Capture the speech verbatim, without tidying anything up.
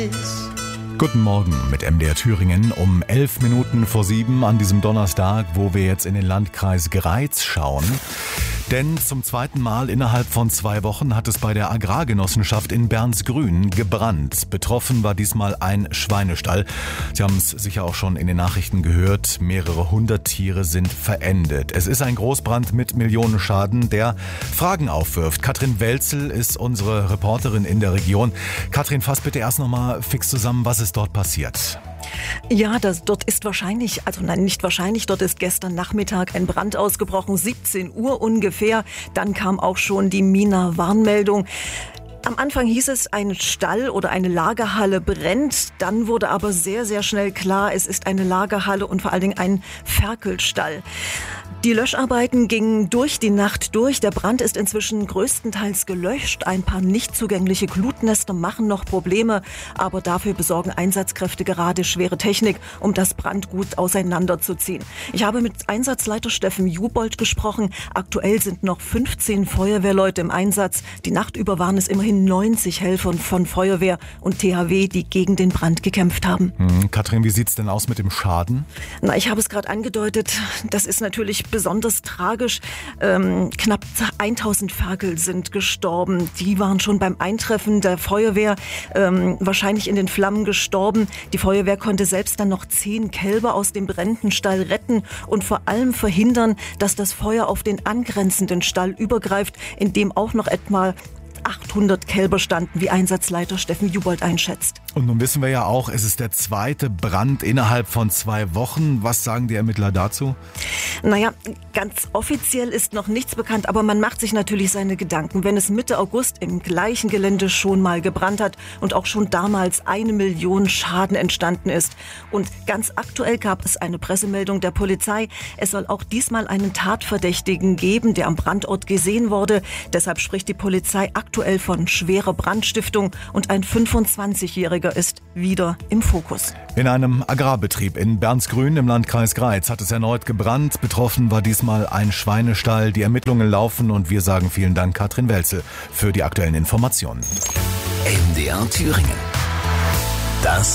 Guten Morgen mit M D R Thüringen um elf Minuten vor sieben an diesem Donnerstag, wo wir jetzt in den Landkreis Greiz schauen. Denn zum zweiten Mal innerhalb von zwei Wochen hat es bei der Agrargenossenschaft in Bernsgrün gebrannt. Betroffen war diesmal ein Schweinestall. Sie haben es sicher auch schon in den Nachrichten gehört. Mehrere hundert Tiere sind verendet. Es ist ein Großbrand mit Millionenschaden, der Fragen aufwirft. Katrin Welzel ist unsere Reporterin in der Region. Katrin, fass bitte erst nochmal fix zusammen, was ist dort passiert? Ja, das, dort ist wahrscheinlich, also nein, nicht wahrscheinlich, dort ist gestern Nachmittag ein Brand ausgebrochen, siebzehn Uhr ungefähr. Dann kam auch schon die MINA-Warnmeldung. Am Anfang hieß es, ein Stall oder eine Lagerhalle brennt. Dann wurde aber sehr, sehr schnell klar, es ist eine Lagerhalle und vor allen Dingen ein Ferkelstall. Die Löscharbeiten gingen durch die Nacht durch. Der Brand ist inzwischen größtenteils gelöscht. Ein paar nicht zugängliche Glutnester machen noch Probleme, aber dafür besorgen Einsatzkräfte gerade schwere Technik, um das Brandgut auseinanderzuziehen. Ich habe mit Einsatzleiter Steffen Jubold gesprochen. Aktuell sind noch fünfzehn Feuerwehrleute im Einsatz. Die Nacht über waren es immerhin neunzig Helfer von Feuerwehr und T H W, die gegen den Brand gekämpft haben. Hm, Katrin, wie sieht's denn aus mit dem Schaden? Na, ich habe es gerade angedeutet. Das ist natürlich besonders tragisch. Ähm, knapp tausend Ferkel sind gestorben. Die waren schon beim Eintreffen der Feuerwehr ähm, wahrscheinlich in den Flammen gestorben. Die Feuerwehr konnte selbst dann noch zehn Kälber aus dem brennenden Stall retten und vor allem verhindern, dass das Feuer auf den angrenzenden Stall übergreift, in dem auch noch etwa achthundert Kälber standen, wie Einsatzleiter Steffen Jubold einschätzt. Und nun wissen wir ja auch, es ist der zweite Brand innerhalb von zwei Wochen. Was sagen die Ermittler dazu? Naja, ganz offiziell ist noch nichts bekannt, aber man macht sich natürlich seine Gedanken. Wenn es Mitte August im gleichen Gelände schon mal gebrannt hat und auch schon damals eine Million Schaden entstanden ist. Und ganz aktuell gab es eine Pressemeldung der Polizei. Es soll auch diesmal einen Tatverdächtigen geben, der am Brandort gesehen wurde. Deshalb spricht die Polizei aktuell von schwerer Brandstiftung und ein fünfundzwanzigjähriger ist wieder im Fokus. In einem Agrarbetrieb in Bernsgrün im Landkreis Greiz hat es erneut gebrannt. Betroffen war diesmal ein Schweinestall. Die Ermittlungen laufen und wir sagen vielen Dank, Katrin Welzel, für die aktuellen Informationen. M D R Thüringen.